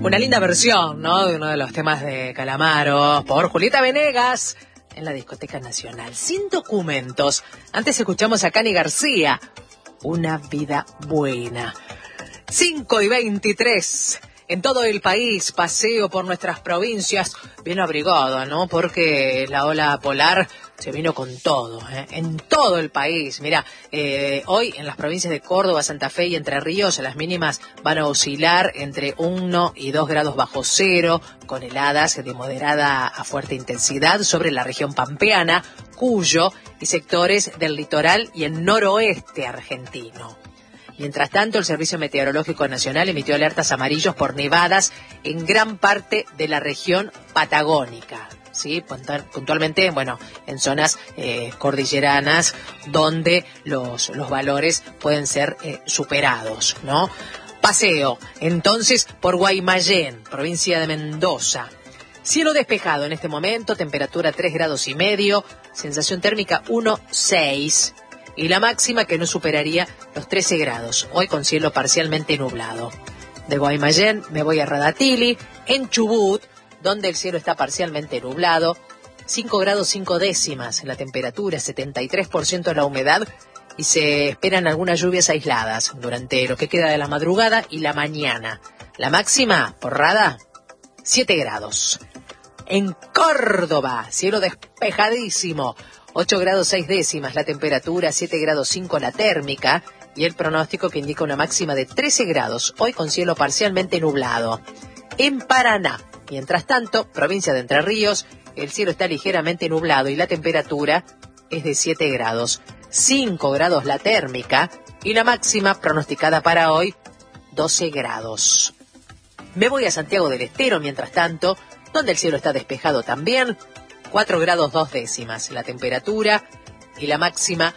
Una linda versión, ¿no?, de uno de los temas de Calamaro por Julieta Venegas en la Discoteca Nacional. Sin documentos. Antes escuchamos a Cani García, Una vida buena. 5:23. En todo el país, paseo por nuestras provincias, bien abrigado, ¿no? Porque la ola polar se vino con todo, ¿eh? En todo el país. Mira, hoy en las provincias de Córdoba, Santa Fe y Entre Ríos, las mínimas van a oscilar entre 1 y 2 grados bajo cero, con heladas de moderada a fuerte intensidad sobre la región pampeana, Cuyo y sectores del litoral y el noroeste argentino. Mientras tanto, el Servicio Meteorológico Nacional emitió alertas amarillos por nevadas en gran parte de la región patagónica, ¿sí? Puntualmente, bueno, en zonas cordilleranas donde los valores pueden ser superados, ¿no? Paseo, entonces, por Guaymallén, provincia de Mendoza. Cielo despejado en este momento, temperatura 3,5 grados, sensación térmica 1,6. Y la máxima que no superaría los 13 grados, hoy con cielo parcialmente nublado. De Guaymallén me voy a Radatili, en Chubut, donde el cielo está parcialmente nublado, 5,5 grados, la temperatura, 73% la humedad, y se esperan algunas lluvias aisladas durante lo que queda de la madrugada y la mañana. La máxima, por Rada, 7 grados. En Córdoba, cielo despejadísimo, 8,6 grados la temperatura, 7,5 grados la térmica, y el pronóstico que indica una máxima de 13 grados, hoy con cielo parcialmente nublado. En Paraná, mientras tanto, provincia de Entre Ríos, el cielo está ligeramente nublado y la temperatura es de 7 grados, 5 grados la térmica, y la máxima pronosticada para hoy, 12 grados. Me voy a Santiago del Estero, mientras tanto, donde el cielo está despejado también, 4,2 grados la temperatura, y la máxima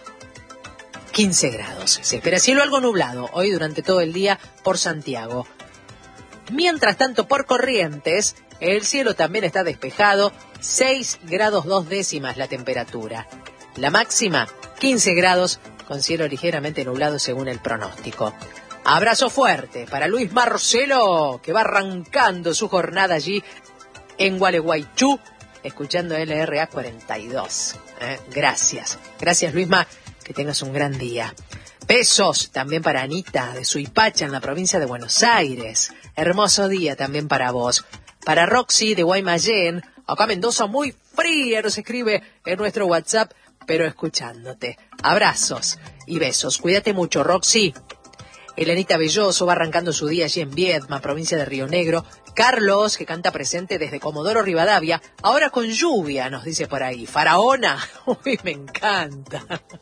15 grados. Se espera cielo algo nublado hoy durante todo el día por Santiago. Mientras tanto, por Corrientes, el cielo también está despejado, 6,2 grados la temperatura. La máxima 15 grados con cielo ligeramente nublado según el pronóstico. Abrazo fuerte para Luis Marcelo, que va arrancando su jornada allí en Gualeguaychú, escuchando LRA 42. Gracias Luisma, que tengas un gran día. Besos también para Anita de Suipacha en la provincia de Buenos Aires. Hermoso día también para vos. Para Roxy de Guaymallén, acá Mendoza muy fría, nos escribe en nuestro WhatsApp, pero escuchándote. Abrazos y besos. Cuídate mucho, Roxy. Elenita Belloso va arrancando su día allí en Viedma, provincia de Río Negro. Carlos, que canta presente desde Comodoro Rivadavia, ahora con lluvia, nos dice por ahí. Faraona, uy, me encanta.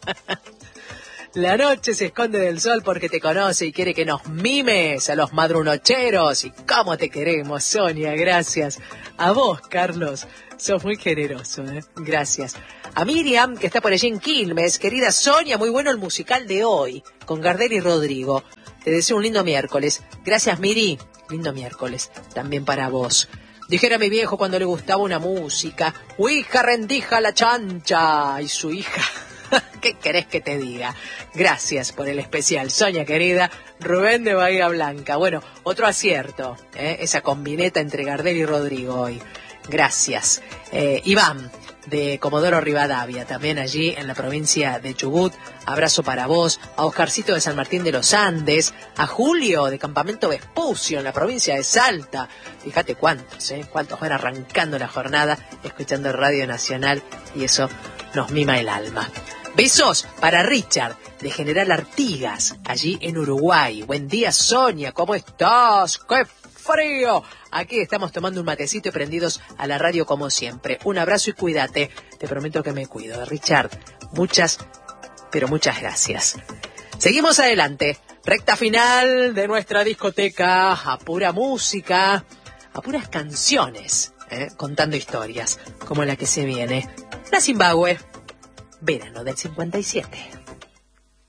La noche se esconde del sol porque te conoce y quiere que nos mimes a los madrunocheros. Y cómo te queremos, Sonia, gracias. A vos, Carlos, sos muy generoso, ¿eh? Gracias. A Miriam, que está por allí en Quilmes. Querida Sonia, muy bueno el musical de hoy, con Gardel y Rodrigo. Te deseo un lindo miércoles. Gracias, Miri. Lindo miércoles, también para vos. Dijera mi viejo cuando le gustaba una música, hija rendija la chancha, y su hija, ¿qué querés que te diga? Gracias por el especial, Sonia querida. Rubén de Bahía Blanca. Bueno, otro acierto, esa combineta entre Gardel y Rodrigo hoy. Gracias. Iván de Comodoro Rivadavia, también allí en la provincia de Chubut. Abrazo para vos. A Oscarcito de San Martín de los Andes. A Julio de Campamento Vespucio en la provincia de Salta. Fíjate cuántos van arrancando la jornada escuchando Radio Nacional, y eso nos mima el alma. Besos para Richard de General Artigas, allí en Uruguay. Buen día, Sonia, ¿cómo estás? ¡Qué frío! Aquí estamos tomando un matecito y prendidos a la radio como siempre. Un abrazo y cuídate. Te prometo que me cuido. Richard, muchas, pero muchas gracias. Seguimos adelante. Recta final de nuestra discoteca. A pura música, a puras canciones, contando historias, como la que se viene. La Zimbabue, verano del 57.